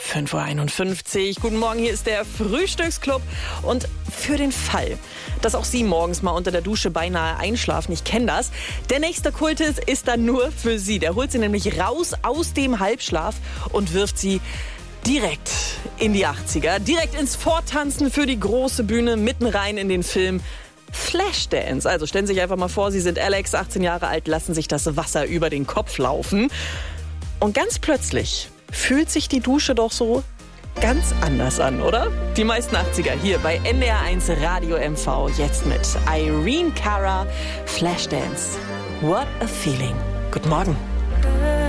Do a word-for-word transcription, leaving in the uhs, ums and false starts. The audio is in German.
fünf Uhr einundfünfzig. Guten Morgen, hier ist der Frühstücksclub. Und für den Fall, dass auch Sie morgens mal unter der Dusche beinahe einschlafen, ich kenne das, der nächste Kultis ist dann nur für Sie. Der holt Sie nämlich raus aus dem Halbschlaf und wirft Sie direkt in die achtziger, direkt ins Vortanzen für die große Bühne, mitten rein in den Film Flashdance. Also stellen Sie sich einfach mal vor, Sie sind Alex, achtzehn Jahre alt, lassen sich das Wasser über den Kopf laufen. Und ganz plötzlich fühlt sich die Dusche doch so ganz anders an, oder? Die meisten achtziger hier bei N D R eins Radio M V. Jetzt mit Irene Cara, Flashdance. What a feeling. Guten Morgen.